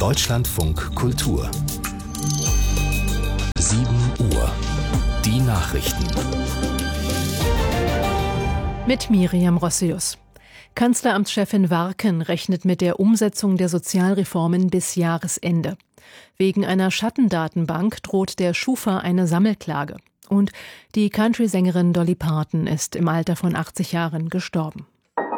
Deutschlandfunk Kultur 7 Uhr. Die Nachrichten. Mit Miriam Rossius. Kanzleramtschefin Warken rechnet mit der Umsetzung der Sozialreformen bis Jahresende. Wegen einer Schattendatenbank droht der Schufa eine Sammelklage. Und die Country-Sängerin Dolly Parton ist im Alter von 80 Jahren gestorben.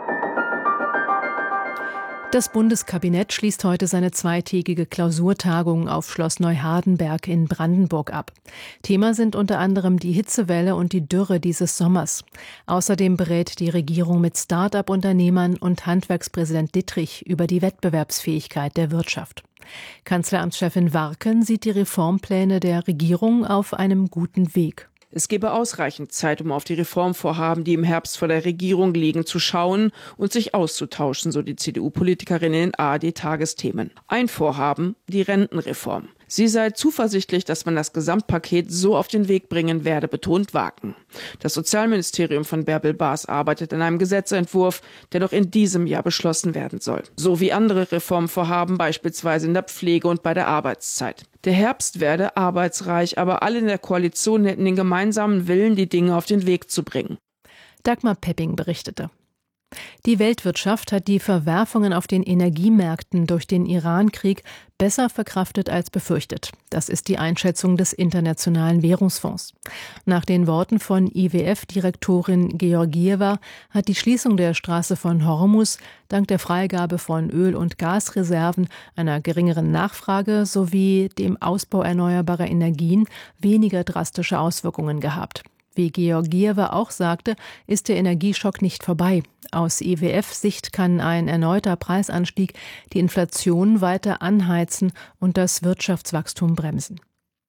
Das Bundeskabinett schließt heute seine zweitägige Klausurtagung auf Schloss Neuhardenberg in Brandenburg ab. Thema sind unter anderem die Hitzewelle und die Dürre dieses Sommers. Außerdem berät die Regierung mit Start-up-Unternehmern und Handwerkspräsident Dittrich über die Wettbewerbsfähigkeit der Wirtschaft. Kanzleramtschefin Warken sieht die Reformpläne der Regierung auf einem guten Weg. Es gebe ausreichend Zeit, um auf die Reformvorhaben, die im Herbst vor der Regierung liegen, zu schauen und sich auszutauschen, so die CDU-Politikerin in den ARD-Tagesthemen. Ein Vorhaben, die Rentenreform. Sie sei zuversichtlich, dass man das Gesamtpaket so auf den Weg bringen werde, betont Warken. Das Sozialministerium von Bärbel Baas arbeitet an einem Gesetzentwurf, der noch in diesem Jahr beschlossen werden soll. So wie andere Reformvorhaben, beispielsweise in der Pflege und bei der Arbeitszeit. Der Herbst werde arbeitsreich, aber alle in der Koalition hätten den gemeinsamen Willen, die Dinge auf den Weg zu bringen. Dagmar Pepping berichtete. Die Weltwirtschaft hat die Verwerfungen auf den Energiemärkten durch den Iran-Krieg besser verkraftet als befürchtet. Das ist die Einschätzung des Internationalen Währungsfonds. Nach den Worten von IWF-Direktorin Georgieva hat die Schließung der Straße von Hormuz dank der Freigabe von Öl- und Gasreserven, einer geringeren Nachfrage sowie dem Ausbau erneuerbarer Energien weniger drastische Auswirkungen gehabt. Wie Georgieva auch sagte, ist der Energieschock nicht vorbei. Aus IWF-Sicht kann ein erneuter Preisanstieg die Inflation weiter anheizen und das Wirtschaftswachstum bremsen.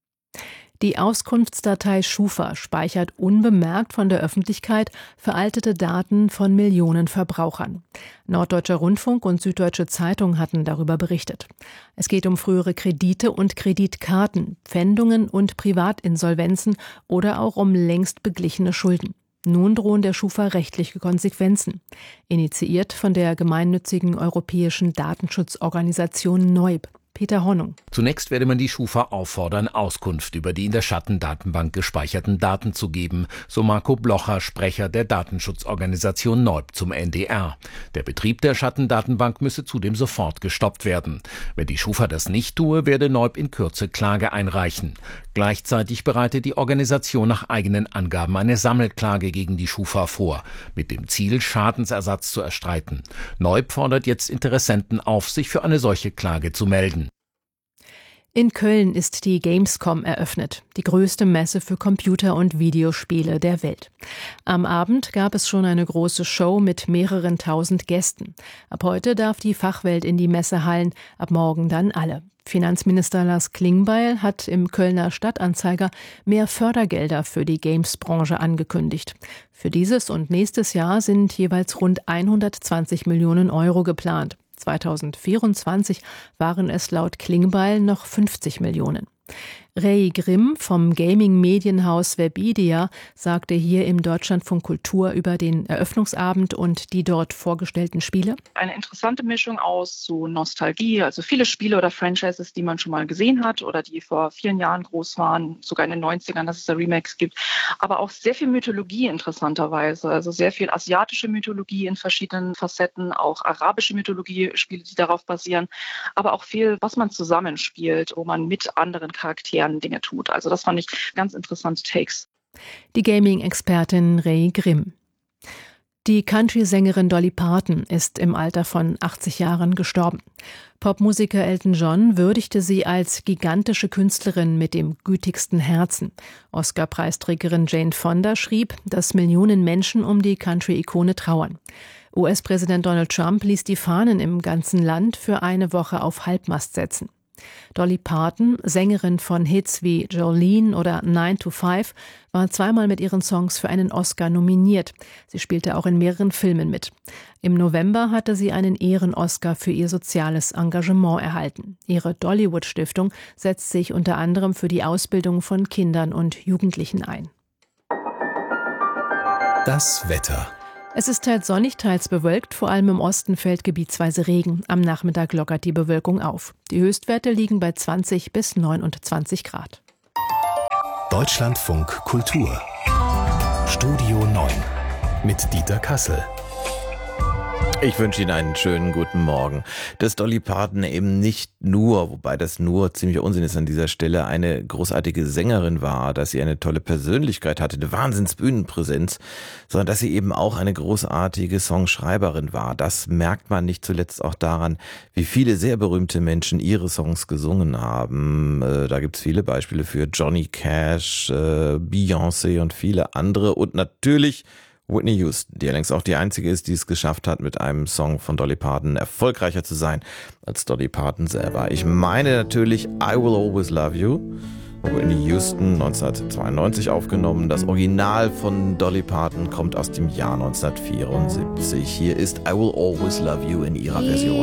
Die Auskunftsdatei Schufa speichert unbemerkt von der Öffentlichkeit veraltete Daten von Millionen Verbrauchern. Norddeutscher Rundfunk und Süddeutsche Zeitung hatten darüber berichtet. Es geht um frühere Kredite und Kreditkarten, Pfändungen und Privatinsolvenzen oder auch um längst beglichene Schulden. Nun drohen der Schufa rechtliche Konsequenzen. Initiiert von der gemeinnützigen europäischen Datenschutzorganisation NEUB. Peter Hornung. Zunächst werde man die Schufa auffordern, Auskunft über die in der Schattendatenbank gespeicherten Daten zu geben, so Marco Blocher, Sprecher der Datenschutzorganisation NEUB zum NDR. Der Betrieb der Schattendatenbank müsse zudem sofort gestoppt werden. Wenn die Schufa das nicht tue, werde NEUB in Kürze Klage einreichen. Gleichzeitig bereite die Organisation nach eigenen Angaben eine Sammelklage gegen die Schufa vor, mit dem Ziel, Schadensersatz zu erstreiten. NEUB fordert jetzt Interessenten auf, sich für eine solche Klage zu melden. In Köln ist die Gamescom eröffnet, die größte Messe für Computer- und Videospiele der Welt. Am Abend gab es schon eine große Show mit mehreren tausend Gästen. Ab heute darf die Fachwelt in die Messehallen, ab morgen dann alle. Finanzminister Lars Klingbeil hat im Kölner Stadtanzeiger mehr Fördergelder für die Games-Branche angekündigt. Für dieses und nächstes Jahr sind jeweils rund 120 Millionen Euro geplant. 2024 waren es laut Klingbeil noch 50 Millionen. Ray Grimm vom Gaming-Medienhaus Webedia sagte hier im Deutschlandfunk Kultur über den Eröffnungsabend und die dort vorgestellten Spiele. Eine interessante Mischung aus so Nostalgie, also viele Spiele oder Franchises, die man schon mal gesehen hat oder die vor vielen Jahren groß waren, sogar in den 90ern, dass es da Remakes gibt. Aber auch sehr viel Mythologie interessanterweise, also sehr viel asiatische Mythologie in verschiedenen Facetten, auch arabische Mythologie-Spiele, die darauf basieren, aber auch viel, was man zusammenspielt, wo man mit anderen Charakteren Dinge tut. Also das fand ich ganz interessante Takes. Die Gaming-Expertin Ray Grimm. Die Country-Sängerin Dolly Parton ist im Alter von 80 Jahren gestorben. Popmusiker Elton John würdigte sie als gigantische Künstlerin mit dem gütigsten Herzen. Oscar-Preisträgerin Jane Fonda schrieb, dass Millionen Menschen um die Country-Ikone trauern. US-Präsident Donald Trump ließ die Fahnen im ganzen Land für eine Woche auf Halbmast setzen. Dolly Parton, Sängerin von Hits wie Jolene oder 9 to 5, war zweimal mit ihren Songs für einen Oscar nominiert. Sie spielte auch in mehreren Filmen mit. Im November hatte sie einen Ehren-Oscar für ihr soziales Engagement erhalten. Ihre Dollywood-Stiftung setzt sich unter anderem für die Ausbildung von Kindern und Jugendlichen ein. Das Wetter. Es ist teils sonnig, teils bewölkt. Vor allem im Osten fällt gebietsweise Regen. Am Nachmittag lockert die Bewölkung auf. Die Höchstwerte liegen bei 20 bis 29 Grad. Deutschlandfunk Kultur. Studio 9 mit Dieter Kassel. Ich wünsche Ihnen einen schönen guten Morgen. Dass Dolly Parton eben nicht nur, wobei das nur ziemlicher Unsinn ist an dieser Stelle, eine großartige Sängerin war, dass sie eine tolle Persönlichkeit hatte, eine Wahnsinnsbühnenpräsenz, sondern dass sie eben auch eine großartige Songschreiberin war. Das merkt man nicht zuletzt auch daran, wie viele sehr berühmte Menschen ihre Songs gesungen haben. Da gibt's viele Beispiele für Johnny Cash, Beyoncé und viele andere und natürlich Whitney Houston, die allerdings auch die einzige ist, die es geschafft hat, mit einem Song von Dolly Parton erfolgreicher zu sein als Dolly Parton selber. Ich meine natürlich I Will Always Love You, Whitney Houston 1992 aufgenommen. Das Original von Dolly Parton kommt aus dem Jahr 1974. Hier ist I Will Always Love You in ihrer Version.